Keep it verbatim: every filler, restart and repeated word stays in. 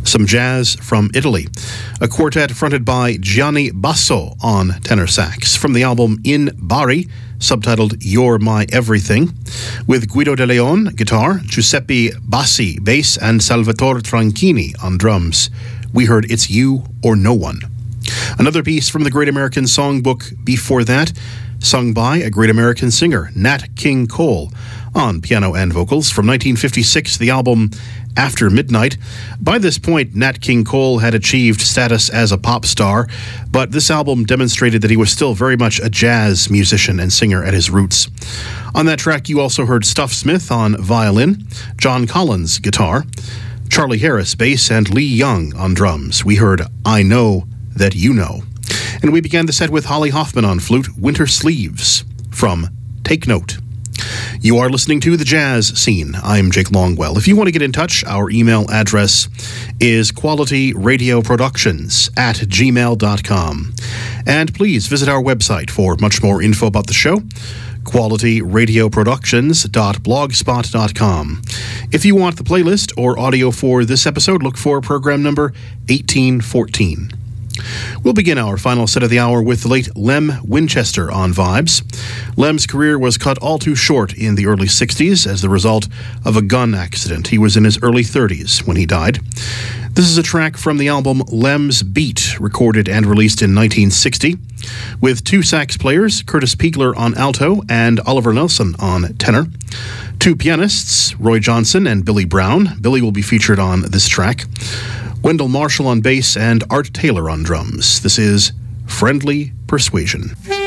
some jazz from Italy. A quartet fronted by Gianni Basso on tenor sax from the album In Bari, subtitled You're My Everything, with Guido De Leon, guitar, Giuseppe Bassi, bass, and Salvatore Tranchini on drums. We heard It's You or No One. Another piece from the Great American Songbook before that, sung by a great American singer, Nat King Cole, on piano and vocals from nineteen fifty-six, the album After Midnight. By this point, Nat King Cole had achieved status as a pop star, but this album demonstrated that he was still very much a jazz musician and singer at his roots. On that track, you also heard Stuff Smith on violin, John Collins guitar, Charlie Harris bass, and Lee Young on drums. We heard I Know That You Know. And we began the set with Holly Hoffman on flute, Winter Sleeves, from Take Note. You are listening to The Jazz Scene. I'm Jake Longwell. If you want to get in touch, our email address is qualityradioproductions at gmail dot com. And please visit our website for much more info about the show, quality radio productions dot blogspot dot com. If you want the playlist or audio for this episode, look for program number eighteen fourteen. We'll begin our final set of the hour with the late Lem Winchester on vibes. Lem's career was cut all too short in the early sixties as the result of a gun accident. He was in his early thirties when he died. This is a track from the album Lem's Beat, recorded and released in nineteen sixty, with two sax players, Curtis Piegler on alto and Oliver Nelson on tenor. Two pianists, Roy Johnson and Billy Brown. Billy will be featured on this track. Wendell Marshall on bass and Art Taylor on drums. This is Friendly Persuasion.